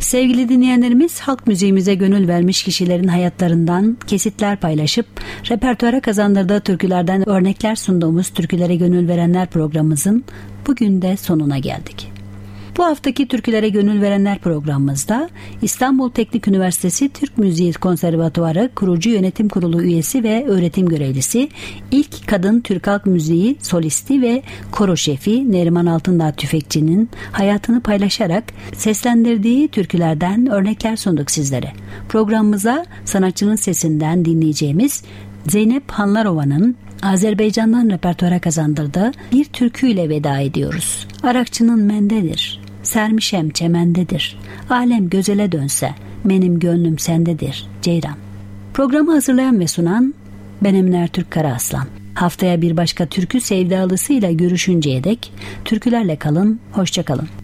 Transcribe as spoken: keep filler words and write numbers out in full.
Sevgili dinleyenlerimiz, halk müziğimize gönül vermiş kişilerin hayatlarından kesitler paylaşıp repertuara kazandırdığı türkülerden örnekler sunduğumuz Türkülere Gönül Verenler programımızın bugün de sonuna geldik. Bu haftaki Türkülere Gönül Verenler programımızda İstanbul Teknik Üniversitesi Türk Müziği Konservatuvarı Kurucu Yönetim Kurulu üyesi ve öğretim görevlisi, ilk kadın Türk halk müziği solisti ve koro şefi Neriman Altındağ Tüfekçi'nin hayatını paylaşarak seslendirdiği türkülerden örnekler sunduk sizlere. Programımıza sanatçının sesinden dinleyeceğimiz Zeynep Hanlarova'nın Azerbaycan'dan repertuara kazandırdığı bir türküyle veda ediyoruz. Arakçının mendedir, sermişem çemendedir, alem gözele dönse, benim gönlüm sendedir, Ceyran. Programı hazırlayan ve sunan ben Emine Ertürk Karaaslan. Haftaya bir başka türkü sevdalısıyla görüşünceye dek türkülerle kalın, hoşça kalın.